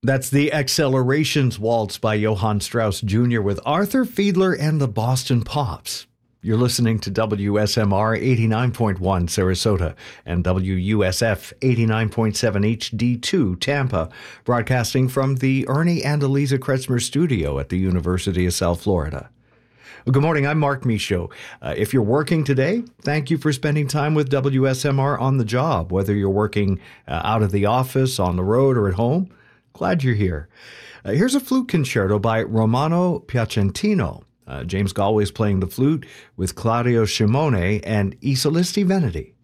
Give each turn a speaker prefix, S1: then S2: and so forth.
S1: That's the Accelerations Waltz by Johann Strauss Jr. with Arthur Fiedler and the Boston Pops. You're listening to WSMR 89.1 Sarasota and WUSF 89.7 HD2 Tampa, broadcasting from the Ernie and Eliza Kretzmer studio at the University of South Florida. Well, good morning, I'm Mark Michaud. If you're working today, thank you for spending time with WSMR on the job, whether you're working out of the office, on the road, or at home. Glad you're here. Here's a flute concerto by Romano Piacentino. James Galway's playing the flute with Claudio Shimone and I Solisti Veneti.